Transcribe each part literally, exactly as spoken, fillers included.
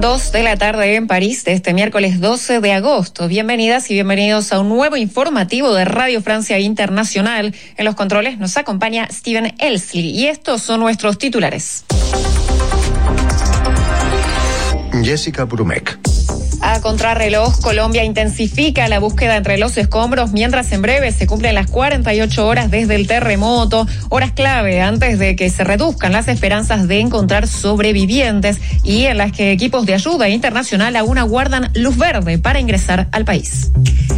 Dos de la tarde en París de este miércoles doce de agosto. Bienvenidas y bienvenidos a un nuevo informativo de Radio Francia Internacional. En los controles nos acompaña Steven Elsley y estos son nuestros titulares. Jessica Brumek. A contrarreloj, Colombia intensifica la búsqueda entre los escombros, mientras en breve se cumplen las cuarenta y ocho horas desde el terremoto, horas clave antes de que se reduzcan las esperanzas de encontrar sobrevivientes y en las que equipos de ayuda internacional aún aguardan luz verde para ingresar al país.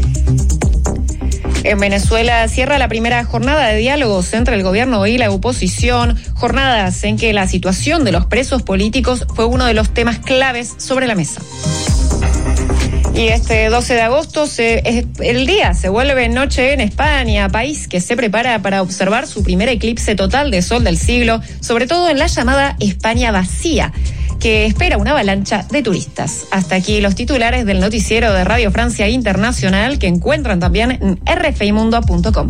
En Venezuela cierra la primera jornada de diálogos entre el gobierno y la oposición, jornadas en que la situación de los presos políticos fue uno de los temas claves sobre la mesa. Y este doce de agosto, se, el día se vuelve noche en España, país que se prepara para observar su primer eclipse total de sol del siglo, sobre todo en la llamada España vacía, que espera una avalancha de turistas. Hasta aquí los titulares del noticiero de Radio Francia Internacional, que encuentran también en r f i mundo punto com.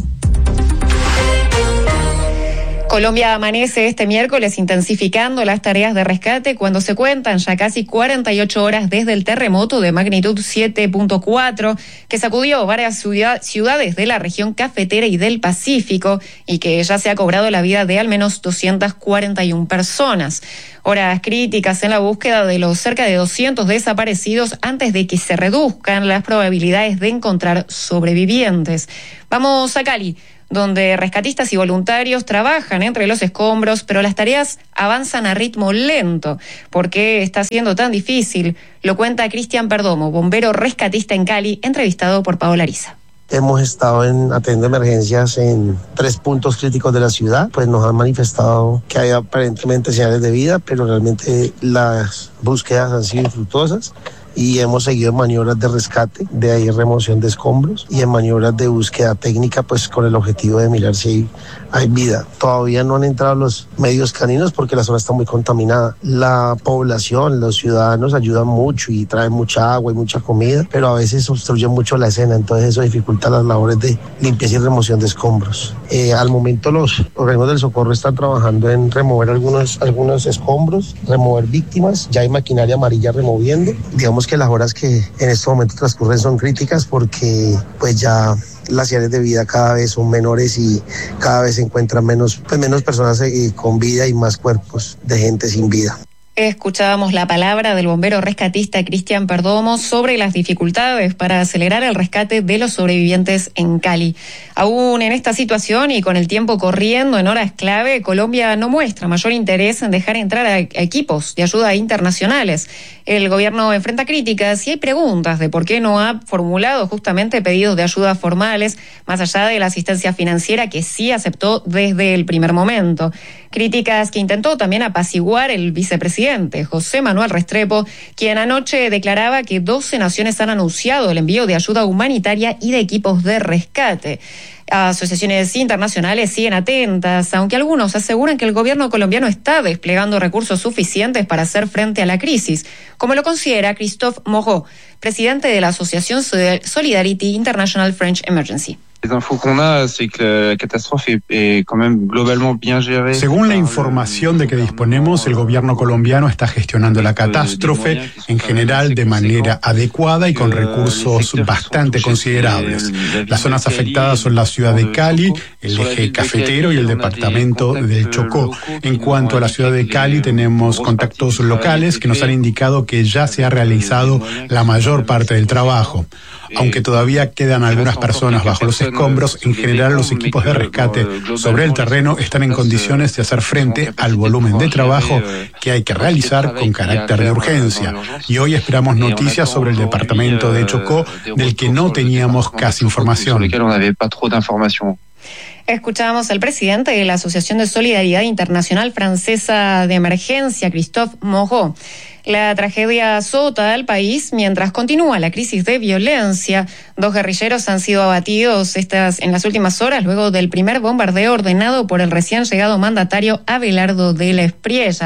Colombia amanece este miércoles intensificando las tareas de rescate cuando se cuentan ya casi cuarenta y ocho horas desde el terremoto de magnitud siete punto cuatro que sacudió varias ciudades de la región cafetera y del Pacífico y que ya se ha cobrado la vida de al menos doscientas cuarenta y una personas. Horas críticas en la búsqueda de los cerca de doscientos desaparecidos antes de que se reduzcan las probabilidades de encontrar sobrevivientes. Vamos a Cali, donde rescatistas y voluntarios trabajan entre los escombros, pero las tareas avanzan a ritmo lento. ¿Por qué está siendo tan difícil? Lo cuenta Cristian Perdomo, bombero rescatista en Cali, entrevistado por Paola Ariza. Hemos estado en atendiendo emergencias en tres puntos críticos de la ciudad, pues nos han manifestado que hay aparentemente señales de vida, pero realmente las búsquedas han sido infructuosas. Y hemos seguido en maniobras de rescate, de ahí remoción de escombros y en maniobras de búsqueda técnica, pues con el objetivo de mirar si hay, hay vida. Todavía no han entrado los medios caninos porque la zona está muy contaminada. La población, los ciudadanos ayudan mucho y traen mucha agua y mucha comida, pero a veces obstruyen mucho la escena, entonces eso dificulta las labores de limpieza y remoción de escombros. Eh, al momento los organismos del socorro están trabajando en remover algunos, algunos escombros, remover víctimas, ya hay maquinaria amarilla removiendo. Digamos que las horas que en este momento transcurren son críticas porque pues ya las señales de vida cada vez son menores y cada vez se encuentran menos, pues menos personas con vida y más cuerpos de gente sin vida. Escuchábamos la palabra del bombero rescatista Cristian Perdomo sobre las dificultades para acelerar el rescate de los sobrevivientes en Cali. Aún en esta situación y con el tiempo corriendo en horas clave, Colombia no muestra mayor interés en dejar entrar a equipos de ayuda internacionales. El gobierno enfrenta críticas y hay preguntas de por qué no ha formulado justamente pedidos de ayuda formales, más allá de la asistencia financiera que sí aceptó desde el primer momento. Críticas que intentó también apaciguar el vicepresidente José Manuel Restrepo, quien anoche declaraba que doce naciones han anunciado el envío de ayuda humanitaria y de equipos de rescate. Asociaciones internacionales siguen atentas, aunque algunos aseguran que el gobierno colombiano está desplegando recursos suficientes para hacer frente a la crisis, como lo considera Christophe Moreau, presidente de la Asociación Solidarity International French Emergency. Según la información de que disponemos, el gobierno colombiano está gestionando la catástrofe en general de manera adecuada y con recursos bastante considerables. Las zonas afectadas son la ciudad de Cali, el eje cafetero y el departamento del Chocó. En cuanto a la ciudad de Cali, tenemos contactos locales que nos han indicado que ya se ha realizado la mayor parte del trabajo. Aunque todavía quedan algunas personas bajo los escombros, en general los equipos de rescate sobre el terreno están en condiciones de hacer frente al volumen de trabajo que hay que realizar con carácter de urgencia. Y hoy esperamos noticias sobre el departamento de Chocó, del que no teníamos casi información. Escuchábamos al presidente de la Asociación de Solidaridad Internacional Francesa de Emergencia, Christophe Moreau. La tragedia azota al país mientras continúa la crisis de violencia. Dos guerrilleros han sido abatidos estas, en las últimas horas luego del primer bombardeo ordenado por el recién llegado mandatario Abelardo de la Espriella.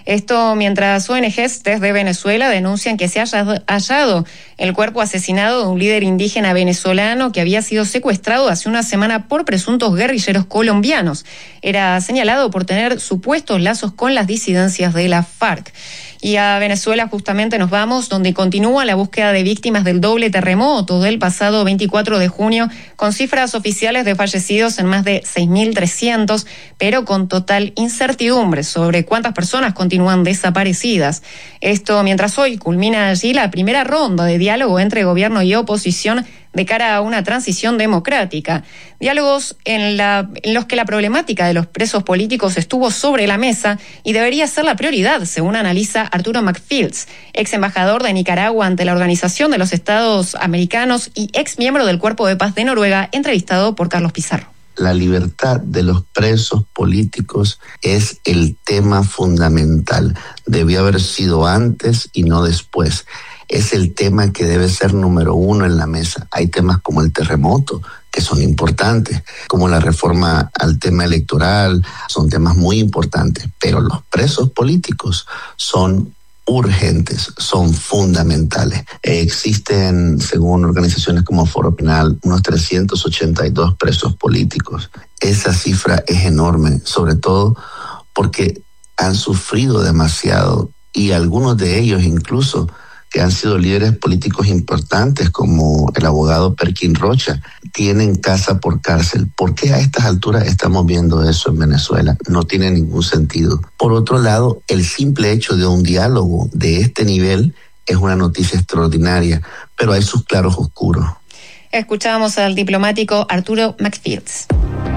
Esto mientras O N Ges desde Venezuela denuncian que se ha hallado el cuerpo asesinado de un líder indígena venezolano que había sido secuestrado hace una semana por presuntos guerrilleros colombianos. Era señalado por tener supuestos lazos con las disidencias de la FARC. Y a Venezuela justamente nos vamos, donde continúa la búsqueda de víctimas del doble terremoto del pasado veinticuatro de junio, con cifras oficiales de fallecidos en más de seis mil trescientos, pero con total incertidumbre sobre cuántas personas continúan desaparecidas. Esto mientras hoy culmina allí la primera ronda de diálogo entre gobierno y oposición de cara a una transición democrática. Diálogos en, la, en los que la problemática de los presos políticos estuvo sobre la mesa y debería ser la prioridad, según analiza Arturo McFields, ex embajador de Nicaragua ante la Organización de los Estados Americanos y ex miembro del Cuerpo de Paz de Noruega, entrevistado por Carlos Pizarro. La libertad de los presos políticos es el tema fundamental. Debió haber sido antes y no después. Es el tema que debe ser número uno en la mesa. Hay temas como el terremoto, que son importantes, como la reforma al tema electoral, son temas muy importantes, pero los presos políticos son urgentes, son fundamentales. Eh, existen, según organizaciones como Foro Penal, unos trescientos ochenta y dos presos políticos. Esa cifra es enorme, sobre todo porque han sufrido demasiado y algunos de ellos incluso que han sido líderes políticos importantes como el abogado Perkin Rocha, tienen casa por cárcel. ¿Por qué a estas alturas estamos viendo eso en Venezuela? No tiene ningún sentido. Por otro lado, el simple hecho de un diálogo de este nivel es una noticia extraordinaria, pero hay sus claros oscuros. Escuchamos al diplomático Arturo McFields.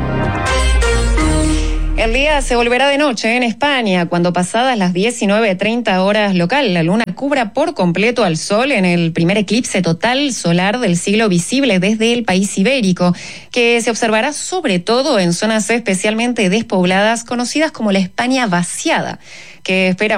El día se volverá de noche en España cuando pasadas las diecinueve treinta horas local, la luna cubra por completo al sol en el primer eclipse total solar del siglo visible desde el país ibérico, que se observará sobre todo en zonas especialmente despobladas conocidas como la España vaciada, que espera